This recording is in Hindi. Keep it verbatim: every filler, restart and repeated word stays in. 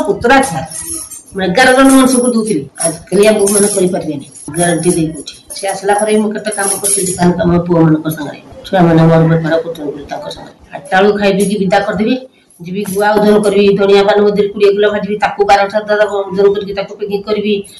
पुतरा था मैं एगार जन मनुष्य को दूसरी आजकल मैंने करें गारंटी दे पूछे से आसला मुझे कम कर दुकान कम पुओ मान सागर छुआ मैंने मोर बेपार कर आठटा बेलू खाई कि विदा करदेवी जी गुआ ओजन करी धनिया पान कोड़े किलो भाजी बारटा ओजन करके पैकिंग करी